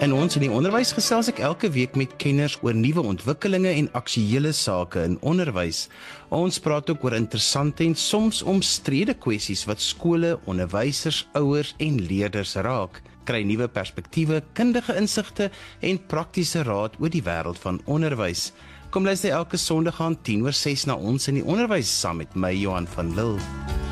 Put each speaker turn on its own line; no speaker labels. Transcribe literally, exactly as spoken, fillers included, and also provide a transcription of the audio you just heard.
In ons in die onderwys gesels ek elke week met kenners oor nuwe ontwikkelinge en aktuële sake in onderwys. Ons praat ook oor interessante en soms omstrede kwessies wat skole, onderwysers, ouers en leerders raak. Kry nuwe perspektiewe, kundige insigte en praktiese raad oor die wêreld van onderwys. Kom luister elke Sondag aan tien oor ses na ons in die onderwys saam met my Johan van Lille.